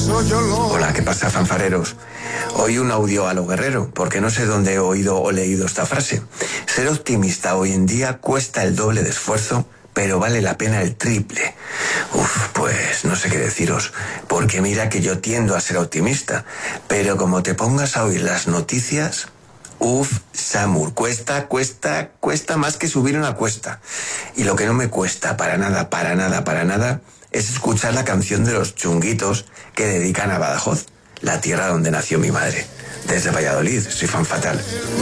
Hola, ¿qué pasa, fanfareros? Hoy un audio a lo guerrero, porque no sé dónde he oído o leído esta frase. Ser optimista hoy en día cuesta el doble de esfuerzo, pero vale la pena el triple. Pues no sé qué deciros, porque mira que yo tiendo a ser optimista, pero como te pongas a oír las noticias... Samur, cuesta más que subir una cuesta. Y lo que no me cuesta para nada, es escuchar la canción de los Chunguitos que dedican a Badajoz, la tierra donde nació mi madre. Desde Valladolid, soy fan fatal.